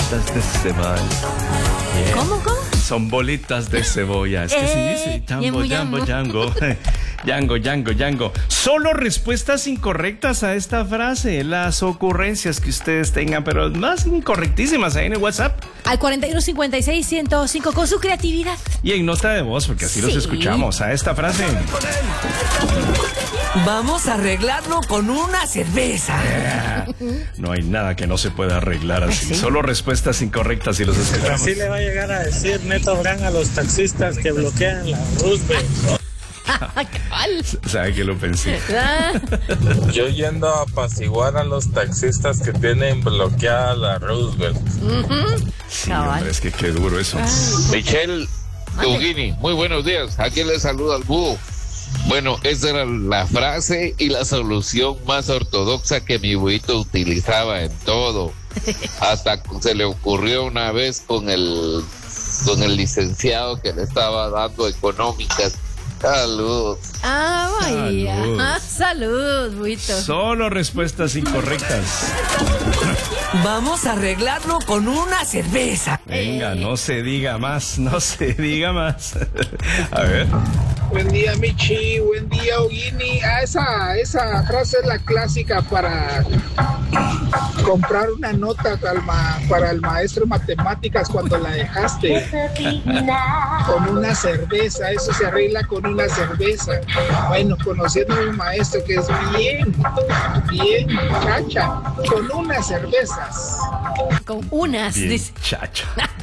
bolitas de cebolla. Yeah. ¿Cómo? Son bolitas de cebolla. Es que se dice Django, Django, Django. Django, Django, Django. Solo respuestas incorrectas a esta frase. Las ocurrencias que ustedes tengan, pero más incorrectísimas ahí en el WhatsApp. Al 4156-105 con su creatividad. Y en nota de voz, porque así los escuchamos a esta frase. Vamos a arreglarlo con una cerveza. No hay nada que no se pueda arreglar así. Solo respuestas incorrectas y los escuchamos. Así le va a llegar a decir Neto Brand a los taxistas que bloquean la Roosevelt. ¿Sabe que lo pensé? Yo yendo a apaciguar a los taxistas que tienen bloqueada la Roosevelt. Sí, hombre, es que qué duro eso. Michelle Eugini, muy buenos días. Aquí le saluda al búho. Bueno, esa era la frase y la solución más ortodoxa que mi buito utilizaba en todo. Hasta se le ocurrió una vez con el licenciado que le estaba dando económicas. Salud. Ah, vaya. Salud, buito. Solo respuestas incorrectas. Vamos a arreglarlo con una cerveza. Venga, no se diga más, no se diga más. A ver. Buen día, Michi. Buen día, Ogini. Esa frase es la clásica para comprar una nota para el maestro de matemáticas cuando la dejaste. Con una cerveza. Eso se arregla con una cerveza. Bueno, conociendo a un maestro que es bien chacha. Con unas cervezas. Con unas, Bien dice. chacha.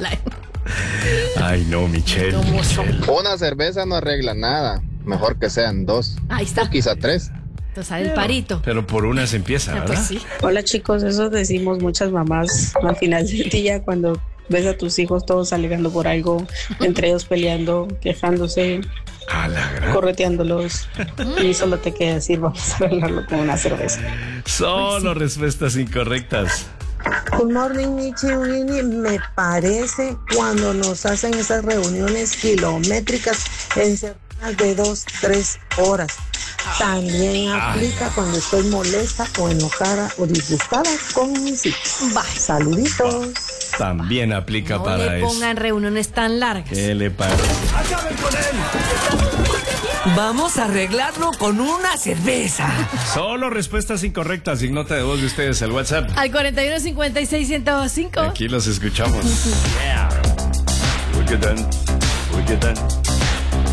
Ay, no, Michelle. Una cerveza no arregla nada. Mejor que sean 2. Ahí está. O quizá 3. Entonces sale el parito. Pero por una se empieza, ¿verdad? Pues sí. Hola chicos, eso decimos muchas mamás al final del día cuando ves a tus hijos todos alegando por algo, entre ellos peleando, quejándose, correteándolos y solo te queda decir vamos a arreglarlo con una cerveza. Solo respuestas incorrectas. Good morning, Michi. Me parece cuando nos hacen esas reuniones kilométricas en semanas de 2-3 horas. También aplica cuando estoy molesta o enojada o disgustada con mis hijos. Saluditos. También aplica para eso. No le pongan reuniones tan largas. ¿Qué le parece? ¡Acaben con él! Vamos a arreglarlo con una cerveza. Solo respuestas incorrectas y nota de voz de ustedes al WhatsApp. Al 4156-105. Aquí los escuchamos. Yeah. We're good then.